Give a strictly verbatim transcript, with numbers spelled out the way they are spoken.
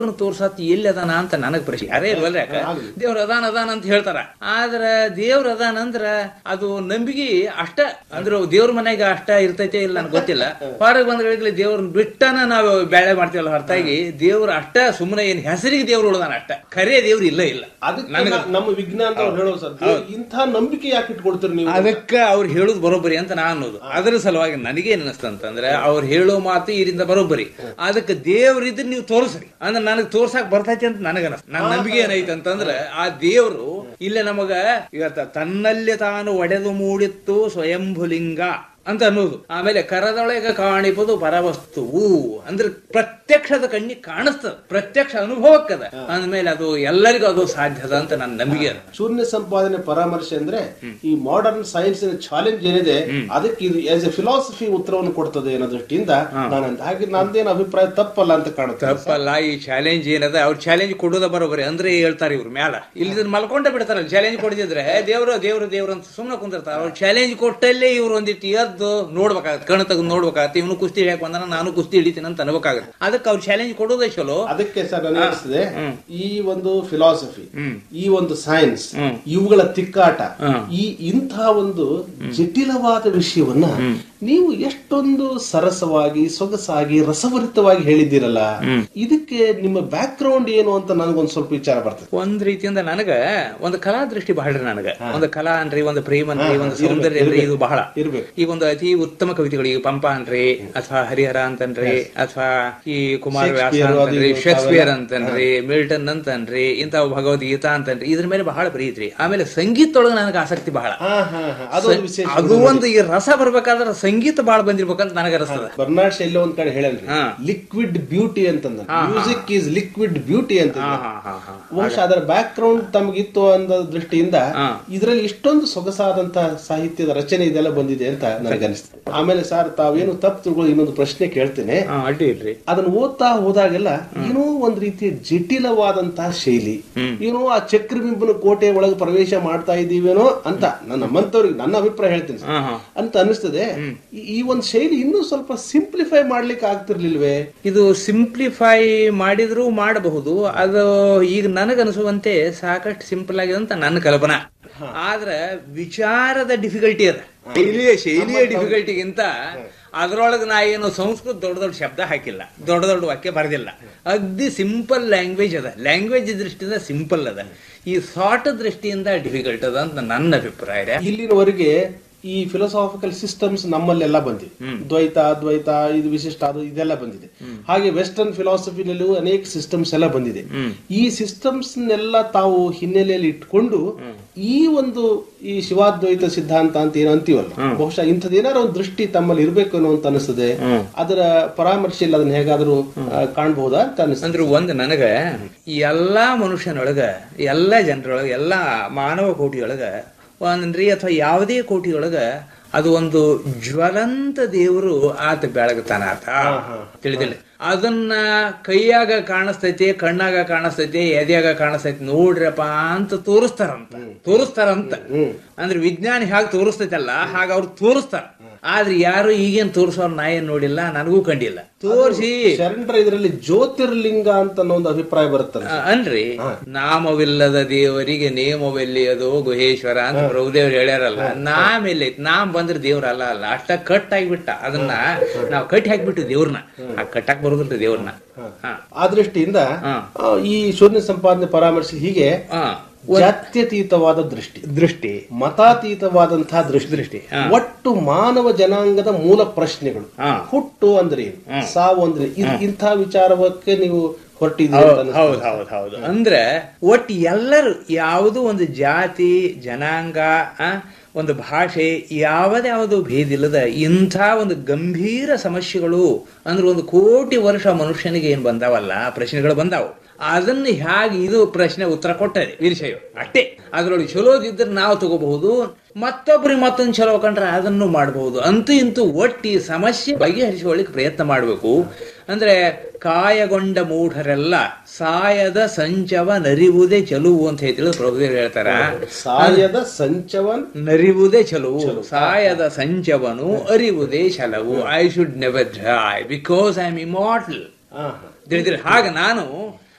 ತೋರ್ಸತ್ ಎಲ್ಲಿ ಅದಾನ ಅಂತ ನನಗ್ ಪ್ರಶ್ನೆ. ಯಾರೇ ಇಲ್ವಲ್ಲ, ಯಾಕ ದೇವ್ರ ಅದಾನ ಅದಾನ ಅಂತ ಹೇಳ್ತಾರ. ಆದ್ರ ದೇವ್ರ ಅದಾನ ಅಂದ್ರ ಅದು ನಂಬಿಕೆ ಅಷ್ಟ, ಅಂದ್ರ ದೇವ್ರ ಮನೆಗೆ ಅಷ್ಟ ಇರ್ತೈತೆ ಇಲ್ಲ ನನ್ಗೆ ಗೊತ್ತಿಲ್ಲ. ಹೊರಗೆ ಬಂದ್ರೆ ದೇವ್ರನ್ನ ಬಿಟ್ಟನ ನಾವು ಬ್ಯಾಳೆ ಮಾಡ್ತೀವಲ್ಲ, ಹೊರತಾಗಿ ದೇವ್ರ ಅಷ್ಟ ಸುಮ್ಮನೆ ಏನ್ ಹೆಸರಿಗೆ ದೇವ್ರು ಉಳ್ದಾನ ಅಷ್ಟ, ಖರೇ ದೇವ್ರು ಇಲ್ಲ ಇಲ್ಲ. ನಮ್ಮ ವಿಜ್ಞಾನ ಹೇಳೋ ಇಂಥ ನಂಬಿಕೆ ಯಾಕೆ ಇಟ್ಕೊಳ್ತೀರಿ ನೀವು? ಅದಕ್ಕ ಅವ್ರು ಹೇಳುದು ಬರೋಬ್ಬರಿ ಅಂತ ನಾ ಅನ್ನೋದು. ಅದರ ಸಲುವಾಗಿ ನನಗೇನ್ ಅನಿಸ್ತಂತಂದ್ರೆ ಅವ್ರು ಹೇಳೋ ಮಾತು ಇದರಿಂದ ಬರೋಬ್ಬರಿ, ಅದಕ್ಕೆ ದೇವ್ರಿದ್ರೆ ನೀವು ತೋರಿಸ್ರಿ ಅಂದ್ರೆ ನನಗ್ ತೋರ್ಸಾಕ್ ಬರ್ತೈತಿ ಅಂತ ನನಗನಸ್. ನನ್ನ ನಂಬಿಕೆ ಏನೈತೆ ಅಂತಂದ್ರೆ ಆ ದೇವ್ರು ಇಲ್ಲೇ ನಮಗ ಇವತ್ತ ತನ್ನಲ್ಲಿ ತಾನು ಒಡೆದು ಮೂಡಿತ್ತು ಸ್ವಯಂಭುಲಿಂಗ ಅಂತ ಅನ್ನೋದು. ಆಮೇಲೆ ಕರದೊಳಗ ಕಾಣಿಪದು ಪರವಸ್ತುವು ಅಂದ್ರೆ ಪ್ರತ್ಯಕ್ಷದ ಕಣ್ಣಿಗೆ ಕಾಣಿಸ್ತದ, ಪ್ರತ್ಯಕ್ಷ ಅನುಭವಕ್ಕದ ಅಂದ್ಮೇಲೆ ಅದು ಎಲ್ಲರಿಗೂ ಅದು ಸಾಧ್ಯದ ಅಂತ ನನ್ನ ನಂಬಿಕೆ. ಶೂನ್ಯ ಸಂಪಾದನೆ ಪರಾಮರ್ಶೆ ಅಂದ್ರೆ ಈ ಮಾಡರ್ನ್ ಸೈನ್ಸ್ ಚಾಲೆಂಜ್ ಏನಿದೆ ಅದಕ್ಕೆ ಇದು ಆಸ್ ಎ ಫಿಲಾಸಫಿ ಉತ್ತರವನ್ನು ಕೊಡ್ತದೆ ಅನ್ನೋ ದೃಷ್ಟಿಯಿಂದ ನಾನು ಹಾಗೆ ನಂದೇನು ಅಭಿಪ್ರಾಯ ತಪ್ಪಲ್ಲ ಅಂತ ಕಾಣುತ್ತೆ. ತಪ್ಪಲ್ಲ. ಈ ಚಾಲೆಂಜ್ ಏನದ ಅವ್ರು ಚಾಲೆಂಜ್ ಕೊಡೋದ ಬರೋಬರಿ ಅಂದ್ರೆ ಹೇಳ್ತಾರೆ ಇವ್ರ ಮ್ಯಾಲ. ಇಲ್ಲಿ ಮಲ್ಕೊಂಡ ಬಿಡ್ತಾರಲ್ಲ, ಚಾಲೆಂಜ್ ಕೊಡ್ತಿದ್ರೆ ದೇವ್ರು ದೇವ್ರು ದೇವ್ರು ಅಂತ ಸುಮ್ನೆ ಕುಂದಿರ್ತಾರ. ಅವ್ರು ಚಾಲೆಂಜ್ ಕೊಟ್ಟಲ್ಲೇ ಇವ್ರು ಒಂದಿಟ್ಟು ನೋಡ್ಬೇಕಾಗತ್ತೆ, ಕಣ ತೆಗೆದು ನೋಡ್ಬೇಕಾಗತ್ತೆ. ಇವನು ಕುಸ್ತಿ ಹಿಡಿಯಕ್ ಬಂದ ನಾನು ಕುಸ್ತಿ ಹಿಡಿತೀನಿ ಅಂತ ಅನ್ಬೇಕಾಗತ್ತೆ. ಅದಕ್ಕೆ ಅವ್ರು ಚಾಲೆಂಜ್ ಕೊಡೋದೇ ಚಲೋ. ಅದಕ್ಕೆ ಸರ್ ನನಗೆ ಅನಿಸ್ತದೆ ಈ ಒಂದು ಫಿಲಾಸಫಿ, ಈ ಒಂದು ಸೈನ್ಸ್, ಇವುಗಳ ತಿಕ್ಕಾಟ, ಈ ಇಂತಹ ಒಂದು ಜಟಿಲವಾದ ವಿಷಯವನ್ನ ನೀವು ಎಷ್ಟೊಂದು ಸರಸವಾಗಿ ಸೊಗಸಾಗಿ ರಸಭರಿತವಾಗಿ ಹೇಳಿದ್ದೀರಲ್ಲ, ಇದಕ್ಕೆ ನಿಮ್ಮ ಬ್ಯಾಕ್ ಗ್ರೌಂಡ್ ಏನು ಅಂತ ನನಗೊಂದು ಸ್ವಲ್ಪ ವಿಚಾರ ಬರ್ತದೆ. ಒಂದ್ ರೀತಿಯಿಂದ ನನಗ ಒಂದು ಕಲಾ ದೃಷ್ಟಿ ಬಹಳ. ನನಗ ಒಂದು ಕಲಾ ಅನ್ರಿ, ಒಂದು ಪ್ರೇಮ ಅನ್ರಿ, ಒಂದು ಸೌಂದರ್ಯ ಅನ್ರಿ, ಇದು ಬಹಳ ಇರ್ಬೇಕು. ಈಗ ಒಂದು ಅತಿ ಉತ್ತಮ ಕವಿತೆಗಳು, ಈಗ ಪಂಪ ಅನ್ರಿ, ಅಥವಾ ಹರಿಹರ ಅಂತನ್ರಿ, ಅಥವಾ ಈ ಕುಮಾರವ್ಯಾಸ ಅಂತನ್ರಿ, ಶೇಕ್ಸ್ಪಿಯರ್ ಅಂತನ್ರಿ, ಮಿಲ್ಟನ್ ಅಂತನ್ರಿ, ಇಂಥ ಭಗವದ್ಗೀತಾ ಅಂತನ್ರಿ, ಇದ್ರ ಮೇಲೆ ಬಹಳ ಪ್ರೀತಿ. ಆಮೇಲೆ ಸಂಗೀತದೊಳಗೆ ನನಗೆ ಆಸಕ್ತಿ ಬಹಳ. ಅದು ಒಂದು ಈ ರಸ ಬರ್ಬೇಕಾದ್ರೆ ಸಂಗೀತ ಬಹಳ ಬಂದಿರ್ಬೇಕಂತ ನನಗೆ ಅನಿಸ್ತದೆ. ಬರ್ನಾಡ್ ಶೈಲಿ ಒಂದ್ ಕಡೆ ಹೇಳಲ್ರಿ, ಲಿಕ್ವಿಡ್ ಬ್ಯೂಟಿ ಅಂತಂದ, ಮ್ಯೂಸಿಕ್ ಈಸ್ ಲಿಕ್ವಿಡ್ ಬ್ಯೂಟಿ ಅಂತ. ಬಹುಶಃ ಅದರ ಬ್ಯಾಕ್ ಗ್ರೌಂಡ್ ತಮಗಿತ್ತು ಅನ್ನೋ ದೃಷ್ಟಿಯಿಂದ ಇದರಲ್ಲಿ ಇಷ್ಟೊಂದು ಸೊಗಸಾದಂತ ಸಾಹಿತ್ಯದ ರಚನೆ ಇದೆಲ್ಲ ಬಂದಿದೆ ಅಂತ ನನಗೆ ಅನಿಸ್ತದೆ. ಆಮೇಲೆ ಸರ್ ತಾವೇನು ತಪ್ಪು ತಿಳ್ಕೊಳ್ಳಿ, ಇನ್ನೊಂದು ಪ್ರಶ್ನೆ ಕೇಳ್ತೇನೆ. ಅದನ್ನ ಓದ್ತಾ ಹೋದಾಗೆಲ್ಲ ಏನೋ ಒಂದ್ ರೀತಿಯ ಜಟಿಲವಾದಂತಹ ಶೈಲಿ, ಏನೋ ಆ ಚಕ್ರಬಿಂಬನ ಕೋಟೆ ಒಳಗೆ ಪ್ರವೇಶ ಮಾಡ್ತಾ ಇದೀವೇನೋ ಅಂತ ನಮ್ಮಂತವ್ರಿಗೆ, ನನ್ನ ಅಭಿಪ್ರಾಯ ಹೇಳ್ತೀನಿ ಅಂತ ಅನಿಸ್ತದೆ. ಈ ಒಂದು ಶೈಲಿ ಇನ್ನೂ ಸ್ವಲ್ಪ ಸಿಂಪ್ಲಿಫೈ ಮಾಡ್ಲಿಕ್ಕೆ ಆಗ್ತಿರ್ಲಿಲ್ವೇ? ಇದು ಸಿಂಪ್ಲಿಫೈ ಮಾಡಿದ್ರು ಮಾಡಬಹುದು. ಅದು ಈಗ ನನಗನಿಸುವಂತೆ ಸಾಕಷ್ಟು ಸಿಂಪಲ್ ಆಗಿದೆ ಅಂತ ನನ್ನ ಕಲ್ಪನಾ. ಆದ್ರೆ ವಿಚಾರದ ಡಿಫಿಕಲ್ಟಿ ಅದ, ಶೈಲಿಯ ಶೈಲಿಯ ಡಿಫಿಕಲ್ಟಿಗಿಂತ ಅದ್ರೊಳಗೆ ನಾ ಏನು ಸಂಸ್ಕೃತ ದೊಡ್ಡ ದೊಡ್ಡ ಶಬ್ದ ಹಾಕಿಲ್ಲ, ದೊಡ್ಡ ದೊಡ್ಡ ವಾಕ್ಯ ಬರೆದಿಲ್ಲ. ಅಗ್ದಿ ಸಿಂಪಲ್ ಲ್ಯಾಂಗ್ವೇಜ್ ಅದ, ಲ್ಯಾಂಗ್ವೇಜ್ ದೃಷ್ಟಿಯಿಂದ ಸಿಂಪಲ್ ಅದ. ಈ ಶಾರ್ಟ್ ದೃಷ್ಟಿಯಿಂದ ಡಿಫಿಕಲ್ಟ್ ಅದ ಅಂತ ನನ್ನ ಅಭಿಪ್ರಾಯ. ಇಲ್ಲಿನವರೆಗೆ ಈ ಫಿಲಾಸಾಫಿಕಲ್ ಸಿಸ್ಟಮ್ಸ್ ನಮ್ಮಲ್ಲೆಲ್ಲ ಬಂದಿದೆ, ದ್ವೈತ ಅದ್ವೈತ, ಇದು ವಿಶಿಷ್ಟ, ಅದು ಇದೆಲ್ಲ ಬಂದಿದೆ. ಹಾಗೆ ವೆಸ್ಟರ್ನ್ ಫಿಲಾಸಫಿನಲ್ಲೂ ಅನೇಕ ಸಿಸ್ಟಮ್ಸ್ ಎಲ್ಲ ಬಂದಿದೆ. ಈ ಸಿಸ್ಟಮ್ಸ್ ನೆಲ್ಲ ತಾವು ಹಿನ್ನೆಲೆಯಲ್ಲಿ ಇಟ್ಕೊಂಡು ಈ ಒಂದು ಈ ಶಿವಾದ್ವೈತ ಸಿದ್ಧಾಂತ ಅಂತ ಏನು ಅಂತೀವಲ್ಲ, ಬಹುಶಃ ಇಂಥದ್ದೇನಾರ ಒಂದು ದೃಷ್ಟಿ ತಮ್ಮಲ್ಲಿ ಇರ್ಬೇಕು ಅನ್ನೋ ಅಂತ ಅನಿಸ್ತದೆ. ಅದರ ಪರಾಮರ್ಶೆಯಲ್ಲಿ ಅದನ್ನ ಹೇಗಾದ್ರೂ ಕಾಣಬಹುದಾ ಅಂತ ಅನಿಸ್ತದೆ. ಅಂದ್ರೆ ಒಂದು ನನಗ ಎಲ್ಲಾ ಮನುಷ್ಯನೊಳಗ, ಎಲ್ಲಾ ಜನರೊಳಗ, ಎಲ್ಲಾ ಮಾನವ ಕೋಟಿಯೊಳಗ ಒಂದ್ರಿ ಅಥವಾ ಯಾವುದೇ ಕೋಟಿಯೊಳಗ ಅದು ಒಂದು ಜ್ವಲಂತ ದೇವರು ಆತ ಬೆಳಗ್ತಾನ ಆತ ತಿಳಿದಿಲ್ಲ. ಅದನ್ನ ಕೈಯಾಗ ಕಾಣಿಸ್ತೈತಿ, ಕಣ್ಣಾಗ ಕಾಣಿಸ್ತೈತಿ, ಎದೆಯಾಗ ಕಾಣಿಸ್ತೈತಿ, ನೋಡ್ರಪ್ಪ ಅಂತ ತೋರಿಸ್ತಾರಂತ ತೋರಿಸ್ತಾರಂತ ಅಂದ್ರೆ ವಿಜ್ಞಾನ ಹೇಗೆ ತೋರಿಸ್ತೈತಲ್ಲ ಹಾಗ ಅವ್ರು ತೋರಿಸ್ತಾರ. ಆದ್ರೆ ಯಾರು ಈಗೇನ್ ತೋರಿಸೋರ್ ನಾ ಏನ್ ನೋಡಿಲ್ಲ, ನನಗೂ ಕಂಡಿಲ್ಲ. ತೋರಿಸಿ ಶರಣರ ಇದರಲ್ಲಿ ಜ್ಯೋತಿರ್ಲಿಂಗ ಅಂತ ಒಂದು ಅಭಿಪ್ರಾಯ ಬರುತ್ತೆ ಅನ್ರಿ. ನಾಮವಿಲ್ಲದ ದೇವರಿಗೆ ನೇಮವೆಲ್ಲಿಯದು ಗುಹೇಶ್ವರ ಅಂತ ಪ್ರಭುದೇವ್ರು ಹೇಳ್ಯಾರಲ್ಲ. ನಾಮ್ ಎಲ್ಲೈತಿ, ನಾಮ್ ಬಂದ್ರೆ ದೇವ್ರ ಅಲ್ಲ ಅಲ್ಲ ಅಷ್ಟ ಕಟ್ ಆಗಿಬಿಟ್ಟ. ಅದನ್ನ ನಾವು ಕಟ್ಟಿ ಹಾಕ್ಬಿಟ್ಟು ದೇವ್ರನ್ನ ಆ ಕಟ್ಟಾಕ್ ಬರೋದಿಲ್ರಿ ದೇವ್ರನ್ನ. ಆ ದೃಷ್ಟಿಯಿಂದ ಈ ಶೂನ್ಯ ಸಂಪಾದನೆ ಪರಾಮರ್ಶೆ ಹೀಗೆ ಜಾತ್ಯತೀತವಾದ ದೃಷ್ಟಿ ದೃಷ್ಟಿ ಮತಾತೀತವಾದಂತಹ ದೃಷ್ಟಿ ದೃಷ್ಟಿ ಒಟ್ಟು ಮಾನವ ಜನಾಂಗದ ಮೂಲ ಪ್ರಶ್ನೆಗಳು, ಹುಟ್ಟು ಅಂದ್ರೆ ಏನು, ಸಾವು ಅಂದ್ರೆ ಇಂಥ ವಿಚಾರಕ್ಕೆ ನೀವು ಹೊರಟಿದ್ದೀರಿ. ಹೌದು ಹೌದು ಹೌದು. ಅಂದ್ರೆ ಒಟ್ಟು ಎಲ್ಲರೂ ಯಾವುದೋ ಒಂದು ಜಾತಿ, ಜನಾಂಗ, ಒಂದು ಭಾಷೆ, ಯಾವ್ದ್ಯಾವುದು ಭೇದಿಲ್ಲದ ಇಂಥ ಒಂದು ಗಂಭೀರ ಸಮಸ್ಯೆಗಳು ಅಂದ್ರೆ ಒಂದು ಕೋಟಿ ವರ್ಷ ಮನುಷ್ಯನಿಗೆ ಏನ್ ಬಂದಾವಲ್ಲ ಪ್ರಶ್ನೆಗಳು ಬಂದಾವು. ಅದನ್ನ ಹೇಗೆ ಇದು ಪ್ರಶ್ನೆ ಉತ್ತರ ಕೊಟ್ಟದೆ ವಿಷಯ ಅಷ್ಟೇ. ಅದ್ರೊಳಗೆ ಚಲೋದಿದ್ರೆ ನಾವು ತಗೋಬಹುದು, ಮತ್ತೊಬ್ರಿಗೆ ಮತ್ತೊಂದು ಚಲೋ ಕಂಡ್ರೆ ಅದನ್ನು ಮಾಡಬಹುದು. ಅಂತೂ ಇಂತೂ ಒಟ್ಟಿ ಸಮಸ್ಯೆ ಬಗೆಹರಿಸಿಕೊಳ್ಳಿಕ್ಕೆ ಪ್ರಯತ್ನ ಮಾಡಬೇಕು. ಅಂದ್ರೆ ಕಾಯಗೊಂಡ ಮೂಢರೆಲ್ಲ ಸಾಯದ ಸಂಚವ ನರಿವುದೇ ಚಲುವು ಅಂತ ಹೇಳ್ತಿದ್ರು ಪ್ರಭುದೇವರು ಹೇಳ್ತಾರ. ಸಾಯದ ಸಂಚವ ನರಿವುದೇ ಚಲುವು, ಸಾಯದ ಸಂಚವನು ಅರಿವುದೇ ಛಲವು. I should never dye because I am immortal. ತಿಳಿದ್ರಿ? ಹಾಗ ನಾನು